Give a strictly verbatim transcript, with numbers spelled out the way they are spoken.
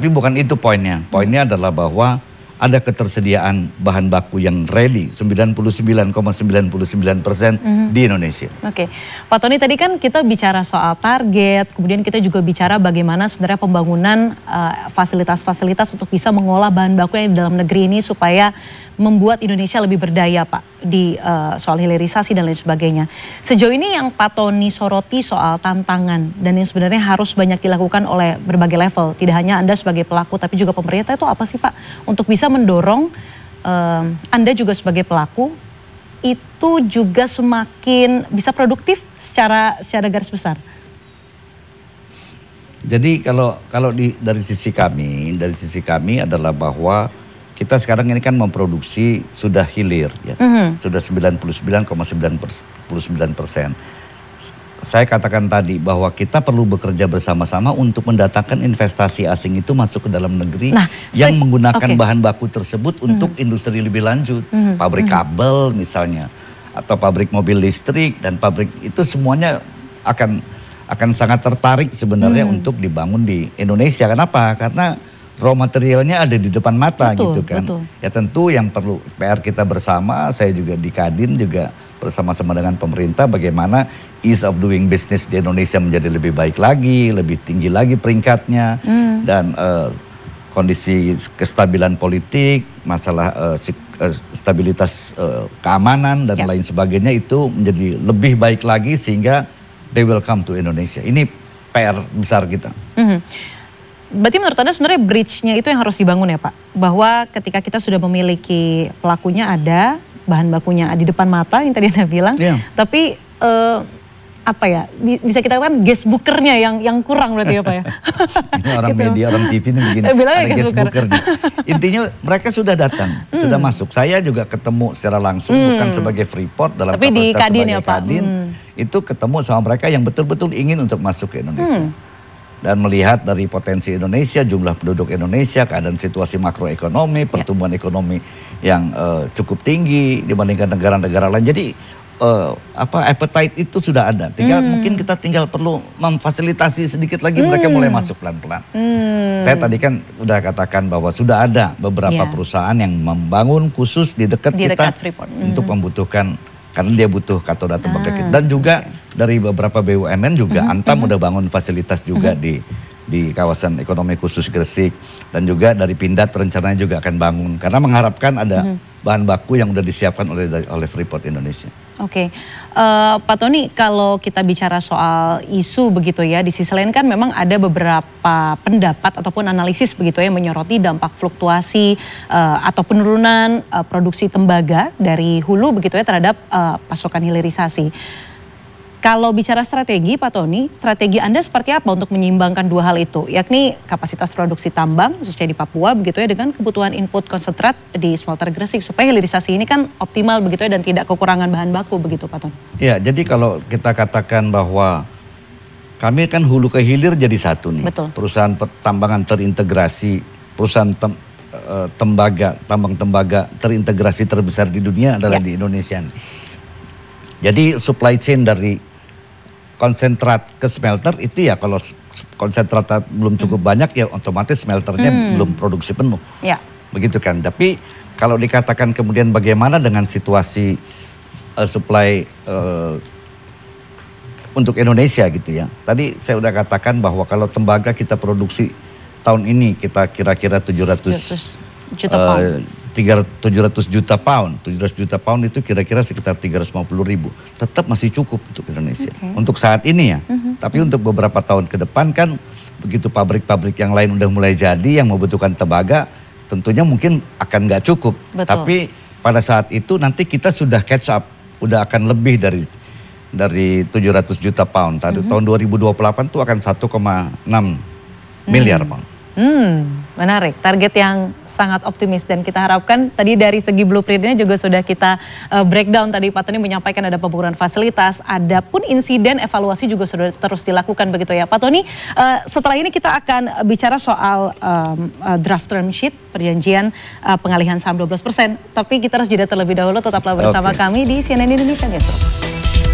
Tapi bukan itu poinnya. Poinnya adalah bahwa ada ketersediaan bahan baku yang ready sembilan puluh sembilan koma sembilan sembilan persen mm-hmm. di Indonesia. Oke, Pak Tony, tadi kan kita bicara soal target, kemudian kita juga bicara bagaimana sebenarnya pembangunan fasilitas-fasilitas uh, untuk bisa mengolah bahan baku yang di dalam negeri ini supaya membuat Indonesia lebih berdaya, Pak, di uh, soal hilirisasi dan lain sebagainya. Sejauh ini yang Pak Tony soroti soal tantangan dan yang sebenarnya harus banyak dilakukan oleh berbagai level, tidak hanya Anda sebagai pelaku tapi juga pemerintah, itu apa sih, Pak, untuk bisa mendorong um, Anda juga sebagai pelaku itu juga semakin bisa produktif secara secara garis besar? Jadi kalau kalau di dari sisi kami, dari sisi kami adalah bahwa kita sekarang ini kan memproduksi sudah hilir ya, mm-hmm. sudah sembilan puluh sembilan koma sembilan sembilan persen. Saya katakan tadi bahwa kita perlu bekerja bersama-sama untuk mendatangkan investasi asing itu masuk ke dalam negeri nah, yang se- menggunakan okay. bahan baku tersebut mm-hmm. untuk industri lebih lanjut, mm-hmm. pabrik kabel misalnya, atau pabrik mobil listrik, dan pabrik itu semuanya akan akan sangat tertarik sebenarnya mm. untuk dibangun di Indonesia. Kenapa? Karena raw materialnya ada di depan mata, betul, gitu kan. Betul. Ya tentu yang perlu P R kita bersama, saya juga di Kadin juga bersama-sama dengan pemerintah bagaimana ease of doing business di Indonesia menjadi lebih baik lagi, lebih tinggi lagi peringkatnya, hmm. dan uh, kondisi kestabilan politik, masalah uh, stabilitas uh, keamanan dan ya. lain sebagainya itu menjadi lebih baik lagi sehingga they will come to Indonesia. Ini P R besar kita. Hmm. Berarti menurut Anda sebenarnya bridge-nya itu yang harus dibangun ya, Pak? Bahwa ketika kita sudah memiliki pelakunya ada, bahan bakunya di depan mata yang tadi Anda bilang, yeah. tapi uh, apa ya, bisa kita katakan guest booker-nya yang yang kurang berarti ya, Pak ya? Ini orang gitu. Media, orang T V ini begini, ada guest booker. Intinya mereka sudah datang, hmm. sudah masuk. Saya juga ketemu secara langsung, hmm. bukan sebagai Freeport dalam tapi kapasitas di Kadin sebagai ya, Pak? Kadin. Hmm. Itu ketemu sama mereka yang betul-betul ingin untuk masuk ke Indonesia. Hmm. Dan melihat dari potensi Indonesia, jumlah penduduk Indonesia, keadaan situasi makroekonomi, pertumbuhan ya. ekonomi yang uh, cukup tinggi dibandingkan negara-negara lain. Jadi uh, apa appetite itu sudah ada. Tinggal hmm. mungkin kita tinggal perlu memfasilitasi sedikit lagi hmm. mereka mulai masuk pelan-pelan. Hmm. Saya tadi kan udah katakan bahwa sudah ada beberapa ya. perusahaan yang membangun khusus di dekat di kita dekat untuk hmm. membutuhkan, karena dia butuh katoda tembaga ah, kita. Dan juga okay. dari beberapa B U M N juga, mm-hmm. Antam mm-hmm. udah bangun fasilitas juga mm-hmm. di di kawasan ekonomi khusus Gresik. Dan juga dari Pindad rencananya juga akan bangun. Karena mengharapkan ada mm-hmm. bahan baku yang udah disiapkan oleh oleh Freeport Indonesia. Oke, okay. uh, Pak Tony, kalau kita bicara soal isu begitu ya, di sisi lain kan memang ada beberapa pendapat ataupun analisis begitu ya, menyoroti dampak fluktuasi uh, atau penurunan uh, produksi tembaga dari hulu begitu ya terhadap uh, pasokan hilirisasi. Kalau bicara strategi, Pak Tony, strategi Anda seperti apa untuk menyeimbangkan dua hal itu? Yakni kapasitas produksi tambang, khususnya di Papua, begitu ya, dengan kebutuhan input konsentrat di smelter Gresik. Supaya hilirisasi ini kan optimal begitu ya, dan tidak kekurangan bahan baku begitu, Pak Tony. Ya, jadi kalau kita katakan bahwa kami kan hulu ke hilir jadi satu nih. Betul. Perusahaan pertambangan terintegrasi, perusahaan tem, tembaga, tambang tembaga terintegrasi terbesar di dunia adalah ya. di Indonesia. Jadi supply chain dari konsentrat ke smelter itu ya, kalau konsentrat belum cukup hmm. banyak ya otomatis smelternya hmm. belum produksi penuh. Ya. Begitu kan. Tapi kalau dikatakan kemudian bagaimana dengan situasi uh, supply uh, untuk Indonesia gitu ya. Tadi saya udah katakan bahwa kalau tembaga kita produksi tahun ini kita kira-kira tujuh ratus juta pound. tujuh ratus juta pound, tujuh ratus juta pound itu kira-kira sekitar tiga ratus lima puluh ribu. Tetap masih cukup untuk Indonesia. Okay. Untuk saat ini ya. Uh-huh. Tapi untuk beberapa tahun ke depan kan begitu pabrik-pabrik yang lain udah mulai jadi yang membutuhkan tembaga, tentunya mungkin akan nggak cukup. Betul. Tapi pada saat itu nanti kita sudah catch up, udah akan lebih dari dari tujuh ratus juta pound. Tadi uh-huh. tahun dua ribu dua puluh delapan itu akan satu koma enam miliar pound. Hmm, menarik. Target yang sangat optimis dan kita harapkan tadi dari segi blueprintnya juga sudah kita uh, breakdown tadi Pak Tony menyampaikan ada pembangunan fasilitas, ada pun insiden evaluasi juga sudah terus dilakukan begitu ya Pak Tony. Uh, setelah ini kita akan bicara soal um, uh, draft term sheet perjanjian uh, pengalihan saham dua belas persen. Tapi kita harus jeda terlebih dahulu, tetaplah bersama okay. kami di C N N Indonesia Newsroom.